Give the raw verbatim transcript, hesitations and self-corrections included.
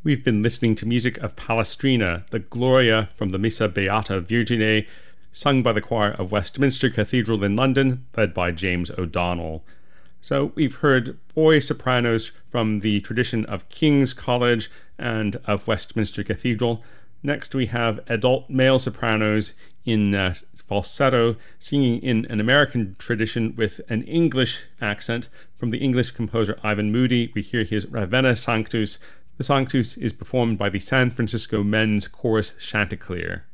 We've been listening to music of Palestrina, the Gloria from the Missa Beata Virgine, sung by the choir of Westminster Cathedral in London, led by James O'Donnell. So we've heard boy sopranos from the tradition of King's College and of Westminster Cathedral. Next we have adult male sopranos in uh, falsetto, singing in an American tradition with an English accent. From the English composer Ivan Moody, we hear his Ravenna Sanctus. The Sanctus is performed by the San Francisco Men's Chorus Chanticleer.